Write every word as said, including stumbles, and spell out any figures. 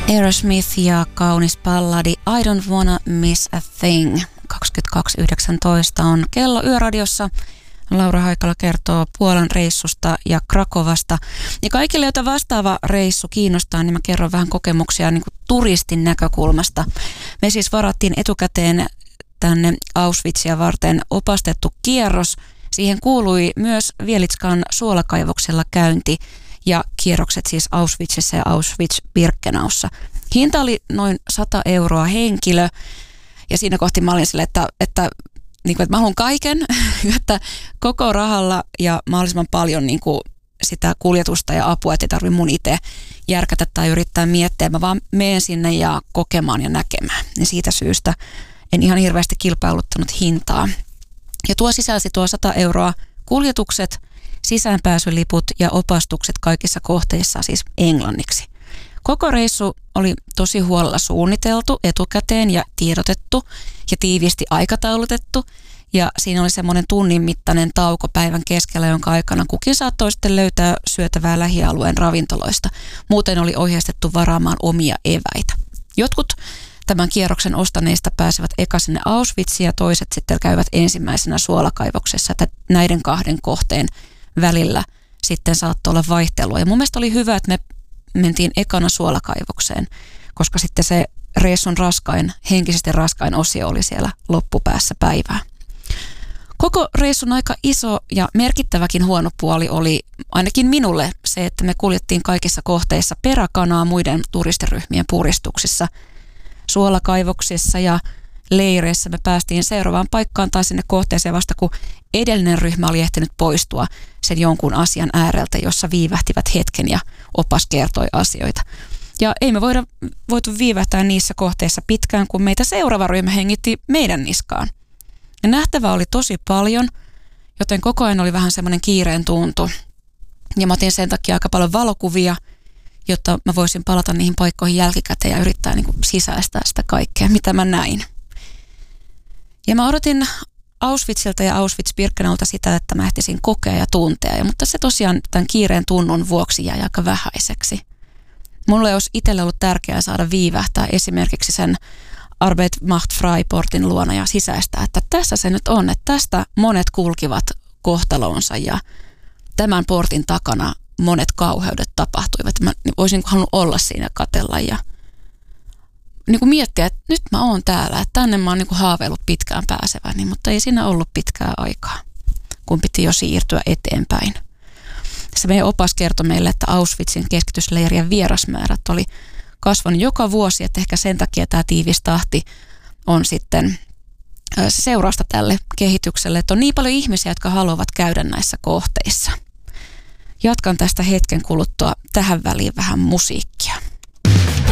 Aerosmith ja kaunis balladi I Don't Wanna Miss a Thing. kaksikymmentäkaksi yhdeksäntoista on kello Yöradiossa. Laura Haikala kertoo Puolan reissusta ja Krakovasta. Ja kaikille, joita vastaava reissu kiinnostaa, niin mä kerron vähän kokemuksia niin kuin turistin näkökulmasta. Me siis varattiin etukäteen tänne Auschwitzia varten opastettu kierros. Siihen kuului myös Vielitskan suolakaivoksella käynti ja kierrokset siis Auschwitzissa ja Auschwitz-Birkenaussa. Hinta oli noin sata euroa henkilö ja siinä kohti mä olin sille, että, että, niin kuin, että mä haluan kaiken, että koko rahalla ja mahdollisimman paljon niin kuin sitä kuljetusta ja apua, että ei tarvitse mun itse järkätä tai yrittää miettiä. Mä vaan menen sinne ja kokemaan ja näkemään. Ja siitä syystä en ihan hirveästi kilpailuttanut hintaa. Ja tuo sisälsi tuo sata euroa kuljetukset, sisäänpääsyliput ja opastukset kaikissa kohteissa siis englanniksi. Koko reissu oli tosi huolella suunniteltu etukäteen ja tiedotettu ja tiiviisti aikataulutettu. Ja siinä oli semmoinen tunnin mittainen tauko päivän keskellä, jonka aikana kukin saattoi sitten löytää syötävää lähialueen ravintoloista. Muuten oli ohjeistettu varaamaan omia eväitä. Jotkut tämän kierroksen ostaneista pääsevät eka sinne Auschwitziin ja toiset sitten käyvät ensimmäisenä suolakaivoksessa, että näiden kahden kohteen välillä sitten saattoi olla vaihtelua. Ja mun mielestä oli hyvä, että me mentiin ekana suolakaivokseen, koska sitten se reissun raskain, henkisesti raskain osio oli siellä loppupäässä päivää. Koko reissun aika iso ja merkittäväkin huono puoli oli ainakin minulle se, että me kuljettiin kaikissa kohteissa peräkanaa muiden turistiryhmien puristuksissa. Suolakaivoksissa ja leireissä me päästiin seuraavaan paikkaan tai sinne kohteeseen vasta, kun edellinen ryhmä oli ehtinyt poistua sen jonkun asian ääreltä, jossa viivähtivät hetken ja opas kertoi asioita. Ja ei me voida, voitu viivähtää niissä kohteissa pitkään, kun meitä seuraava ryhmä hengitti meidän niskaan. Ja nähtävää oli tosi paljon, joten koko ajan oli vähän semmoinen kiireen tuntu. Ja mä otin sen takia aika paljon valokuvia, jotta mä voisin palata niihin paikkoihin jälkikäteen ja yrittää niin kuin sisäistää sitä kaikkea, mitä mä näin. Ja mä odotin Auschwitzilta ja Auschwitz-Birkenaulta sitä, että mä ehtisin kokea ja tuntea, mutta se tosiaan tämän kiireen tunnun vuoksi jäi aika vähäiseksi. Mulle olisi itselle ollut tärkeää saada viivähtää esimerkiksi sen Arbeit macht frei-portin luona ja sisäistää, että tässä se nyt on, että tästä monet kulkivat kohtalonsa ja tämän portin takana monet kauheudet tapahtuivat. Mä olisin halunnut olla siinä ja katsella ja niin kuin miettiä, että nyt mä oon täällä, että tänne mä oon niin kuin haaveillut pitkään pääseväni, mutta ei siinä ollut pitkää aikaa, kun piti jo siirtyä eteenpäin. Se meidän opas kertoi meille, että Auschwitzin keskitysleirien vierasmäärät oli kasvanut joka vuosi, että ehkä sen takia tämä tiivis tahti on sitten seurausta tälle kehitykselle, että on niin paljon ihmisiä, jotka haluavat käydä näissä kohteissa. Jatkan tästä hetken kuluttua tähän väliin vähän musiikkia.